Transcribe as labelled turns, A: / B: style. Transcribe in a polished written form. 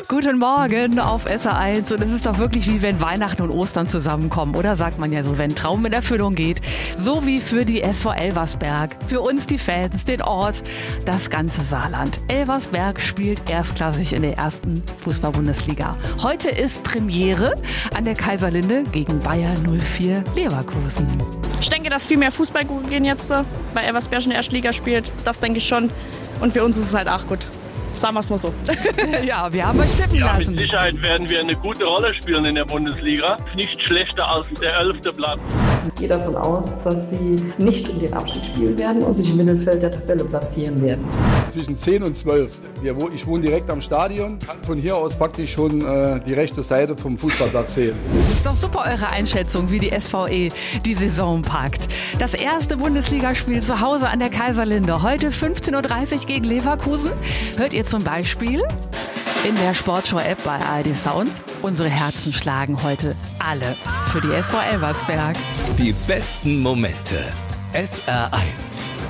A: Guten Morgen auf SR1 und es ist doch wirklich wie wenn Weihnachten und Ostern zusammenkommen, oder sagt man ja so, wenn Traum in Erfüllung geht, so wie für die SV Elversberg, für uns die Fans, den Ort, das ganze Saarland. Elversberg spielt erstklassig in der ersten Fußball-Bundesliga. Heute ist Premiere an der Kaiserlinde gegen Bayer 04 Leverkusen.
B: Ich denke, dass viel mehr Fußball gehen jetzt, weil Elversberg in der ersten Liga spielt, das denke ich schon und für uns ist es halt auch gut. Sagen wir es mal so.
A: Ja, wir haben euch tippen lassen.
C: Mit Sicherheit werden wir eine gute Rolle spielen in der Bundesliga. Nicht schlechter als der 11. Platz.
D: Ich gehe davon aus, dass sie nicht um den Abstieg spielen werden und sich im Mittelfeld der Tabelle platzieren werden.
E: Zwischen 10 und 12. Ich wohne direkt am Stadion, kann von hier aus praktisch schon die rechte Seite vom Fußballplatz sehen.
A: Das ist doch super, eure Einschätzung, wie die SVE die Saison packt. Das erste Bundesligaspiel zu Hause an der Kaiserlinde. Heute 15.30 Uhr gegen Leverkusen. Hört ihr zum Beispiel in der Sportschau-App bei ARD Sounds. Unsere Herzen schlagen heute alle für die SV Elversberg.
F: Die besten Momente. SR1.